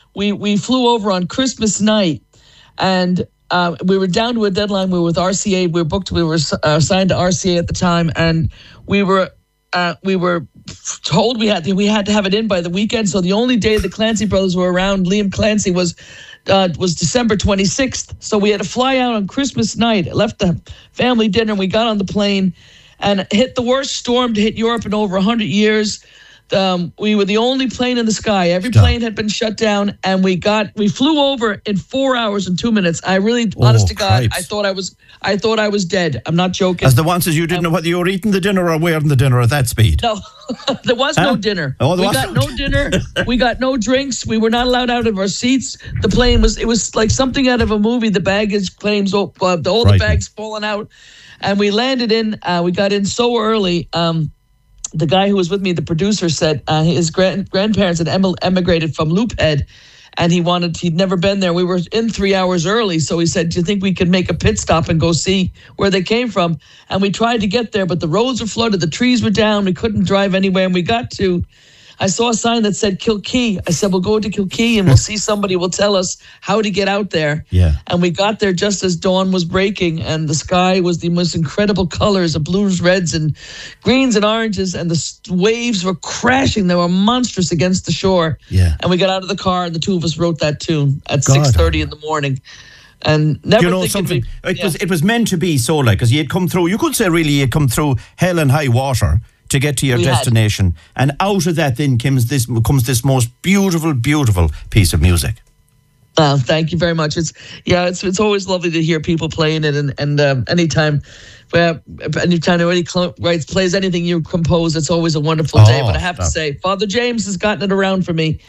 we flew over on Christmas night, and we were down to a deadline. We were with RCA. We were booked. We were signed to RCA at the time, and we were told we had to have it in by the weekend. So the only day the Clancy brothers were around, Liam Clancy, was December 26th. So we had to fly out on Christmas night. Left the family dinner. We got on the plane and hit the worst storm to hit Europe in over 100 years. We were the only plane in the sky. Every plane had been shut down, and we flew over in 4 hours and 2 minutes. I really, honest to God, I thought I was dead. I'm not joking. As the one says, you didn't know whether you were eating the dinner or wearing the dinner at that speed. No, there was no dinner. Oh, we got no dinner. We got no drinks. We were not allowed out of our seats. The plane it was like something out of a movie. The baggage claims, all the bags falling out, and we landed in. We got in so early. The guy who was with me, the producer, said his grandparents had emigrated from Loophead, and he'd never been there. We were in 3 hours early, so he said, do you think we could make a pit stop and go see where they came from? And we tried to get there, but the roads were flooded, the trees were down, we couldn't drive anywhere, and I saw a sign that said Kilkee. I said, we'll go to Kilkee and we'll see somebody will tell us how to get out there. Yeah. And we got there just as dawn was breaking, and the sky was the most incredible colors of blues, reds, and greens and oranges, and the waves were crashing. They were monstrous against the shore. Yeah. And we got out of the car, and the two of us wrote that tune at 6:30 in the morning. And never something. It was meant to be so, like, because you had come through. You could say really you had come through hell and high water to get to your destination, and out of that then comes this most beautiful, beautiful piece of music. Thank you very much. It's always lovely to hear people playing it, and anytime anybody plays anything you compose, it's always a wonderful day. But I have to say, Father James has gotten it around for me.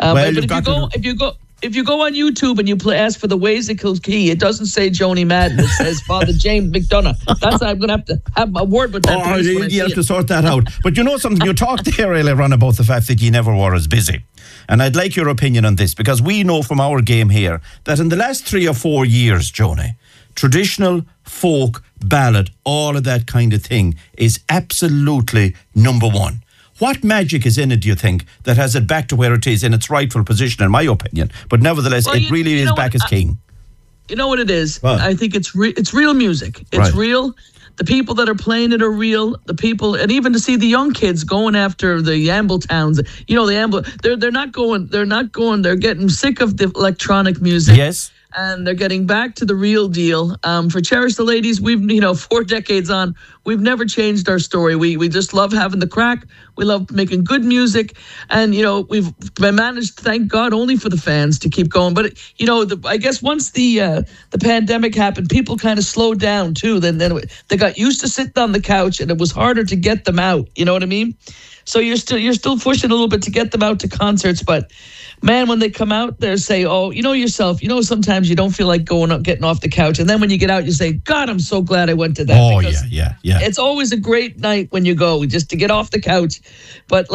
If you go on YouTube and you ask for the Ways of Kilkee, it doesn't say Joni Madden. It says Father James McDonough. I'm going to have to have a word with that. You have to sort that out. But you know something? You talked there earlier on about the fact that you never were as busy. And I'd like your opinion on this, because we know from our game here that in the last 3 or 4 years, Joni, traditional, folk, ballad, all of that kind of thing is absolutely number one. What magic is in it, do you think, that has it back to where it is in its rightful position, in my opinion? But nevertheless, it really is back as king. You know what it is? What? I think it's real music. It's real. The people that are playing it are real. The people, and even to see the young kids going after the Yamble towns. You know, the Yamble, they're not going. They're getting sick of the electronic music. Yes. And they're getting back to the real deal. For Cherish the Ladies, we've 4 decades on, we've never changed our story. We just love having the crack. We love making good music, and we've managed, thank God, only for the fans to keep going. But I guess once the pandemic happened, people kind of slowed down too. Then they got used to sitting on the couch, and it was harder to get them out. You know what I mean? So you're still pushing a little bit to get them out to concerts, but man, when they come out, they say, "Oh, yourself. Sometimes you don't feel like getting off the couch, and then when you get out, you say, God, I'm so glad I went to that." Oh, yeah. It's always a great night when you go, just to get off the couch. But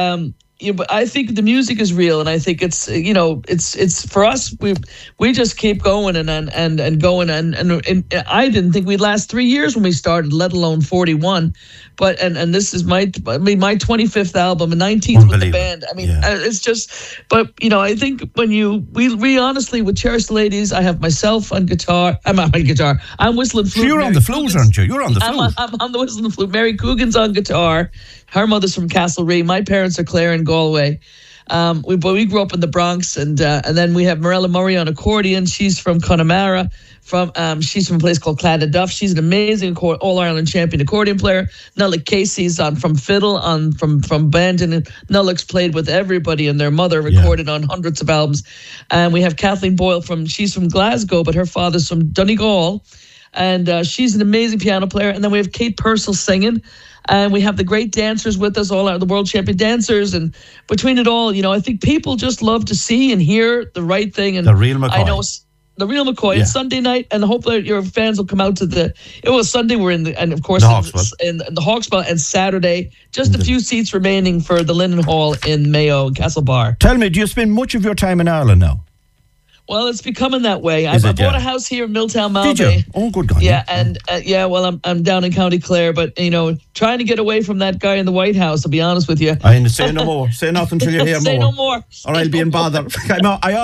I think the music is real, and I think it's it's for us. We just keep going and going, and I didn't think we'd last 3 years when we started, let alone 41. But and this is my 25th album and 19th with the band. It's just. But I think when we honestly, with Cherish the Ladies, I have myself on guitar. I'm on guitar. I'm whistling flute. So you're on the flute, aren't you? You're on the flute. I'm on the whistling flute. Mary Coogan's on guitar. Her mother's from Castlereagh. My parents are Clare and Galway. We grew up in the Bronx, and then we have Morella Murray on accordion. She's from Connemara. She's from a place called Clonadduff. She's an amazing All-Ireland champion accordion player. Nullick Casey's from fiddle, from Bandon. And Nullick's played with everybody, and their mother recorded on hundreds of albums. And we have Kathleen Boyle she's from Glasgow, but her father's from Donegal. And she's an amazing piano player. And then we have Kate Purcell singing. And we have the great dancers with us, all the world champion dancers. And between it all, I think people just love to see and hear the right thing. And the real McCoy. I know the real McCoy. Yeah. It's Sunday night, and hopefully your fans will come out to it was Sunday. We're in the Hawkswell, and Saturday, just a few seats remaining for the Linen Hall in Mayo, Castlebar. Tell me, do you spend much of your time in Ireland now? Well, it's becoming that way. I bought a house here in Milltown, Malbay. Did you? Oh, good God. Yeah, and well, I'm down in County Clare, but trying to get away from that guy in the White House. I'll be honest with you. I say no more. Say nothing till you hear more. Say no more. Or I'll be in bother.